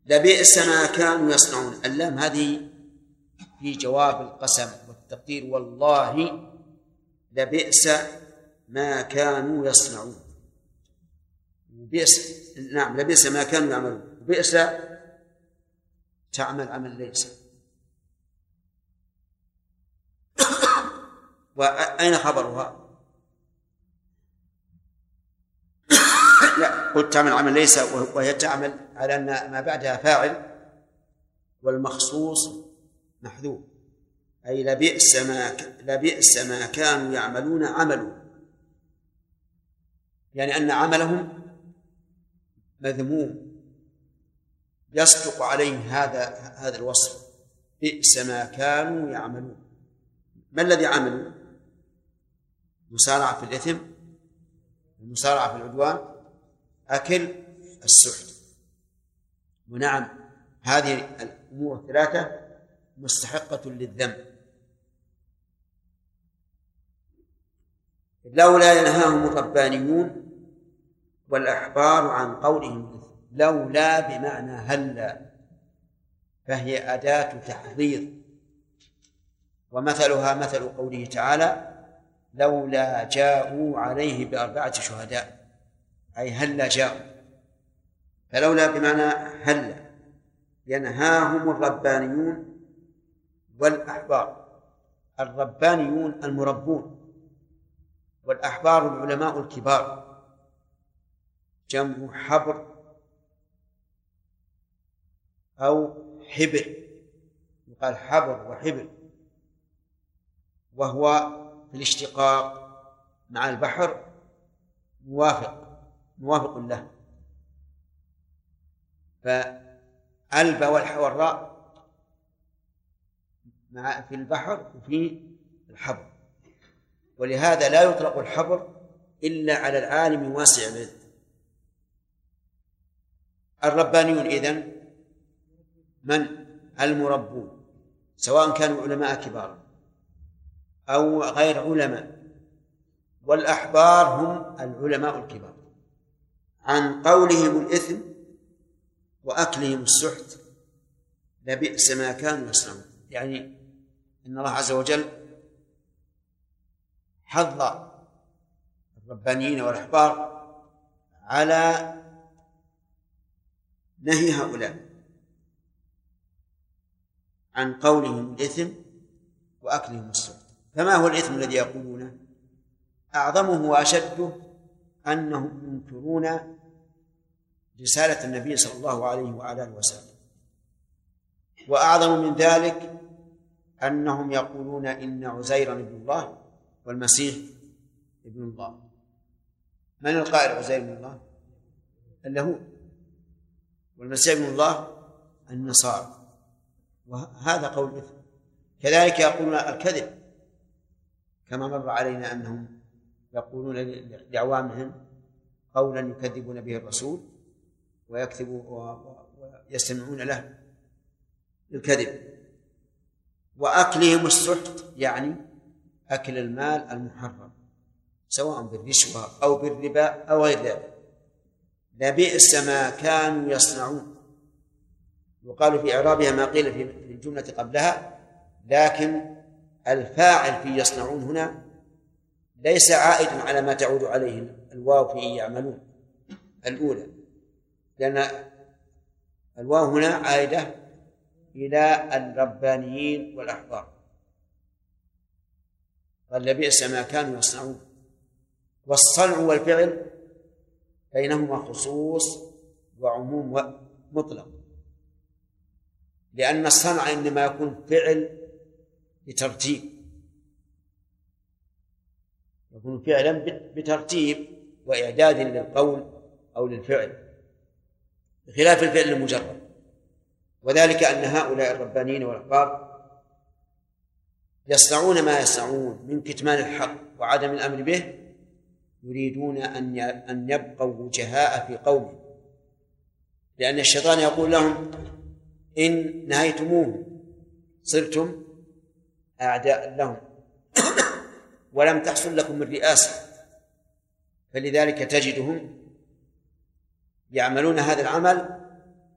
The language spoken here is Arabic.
لبئس ما كانوا يصنعون. اللام هذه في جواب القسم والتقدير، والله لبئس ما كانوا يصنعون. بئس، نعم، لبئس ما كانوا يعملون. بئس تعمل عمل ليس. وأين خبرها؟ لا، قلت تعمل عمل ليس، وهي تعمل على أن ما بعدها فاعل والمخصوص محذوف، أي لبئس ما كانوا يعملون عملوا، يعني أن عملهم مذموم يصدق عليه هذا الوصف، بئس ما كانوا يعملون. ما الذي عملوا؟ مسارعة في الإثم، المسارعة في العدوان، أكل السحت. ونعم، هذه الأمور الثلاثة مستحقة للذم. لولا ينهاهم الربانيون والأحبار عن قولهم. لولا بمعنى هلا، فهي أداة تحضير، ومثلها مثل قوله تعالى لولا جاءوا عليه بأربعة شهداء، أي هلا جاءوا. فلولا بمعنى هلا. ينهاهم الربانيون والأحبار. الربانيون المربون، والأحبار العلماء الكبار، جمع حبر أو حبر، يقال حبر وحبر، وهو في الاشتقاق مع البحر موافق له. فالب والراء في البحر وفي الحبر، ولهذا لا يطلق الحبر إلا على العالم واسع العلم. الربانيون إذن من؟ المربون، سواء كانوا علماء كبار أو غير علماء. والأحبار هم العلماء الكبار. عن قولهم الإثم وأكلهم السحت لبئس ما كانوا يصنعون. يعني إن الله عز وجل حض الربانيين والأحبار على نهي هؤلاء عن قولهم الإثم وأكلهم السحت. فما هو الإثم الذي يقولونه؟ أعظمه وأشده أنهم ينكرون رسالة النبي صلى الله عليه وعلى آله وسلم. وأعظم من ذلك أنهم يقولون إن عزيرا ابن الله والمسيح ابن الله. من القائل عزير ابن الله؟ اليهود. والمسيح ابن الله النصارى. وهذا قول إثم. كذلك يقولون الكذب، كما مر علينا أنهم يقولون لأعوامهم قولا يكذبون به الرسول ويستمعون له الكذب. وأكلهم السحت يعني أكل المال المحرم، سواء بالرشوة أو بالربا أو غير ذلك. لبئس ما كانوا يصنعون. وقالوا في إعرابها ما قيل في الجملة قبلها، لكن الفاعل في يصنعون هنا ليس عائد على ما تعود عليه الواو في يعملون الأولى، لأن الواو هنا عائدة إلى الربانيين والأحبار. قال لبئس ما كانوا يصنعون. والصنع والفعل بينهما خصوص وعموم مطلق، لأن الصنع إنما يكون فعل بترتيب، يكون فعلا بترتيب وإعداد للقول أو للفعل، بخلاف الفعل المجرد. وذلك أن هؤلاء الربانيين والأحبار يصنعون ما يصنعون من كتمان الحق وعدم الأمر به، يريدون أن يبقوا وجهاء في قومهم، لأن الشيطان يقول لهم إن نهيتموه صرتم أعداء لهم ولم تحصل لكم الرئاسة. فلذلك تجدهم يعملون هذا العمل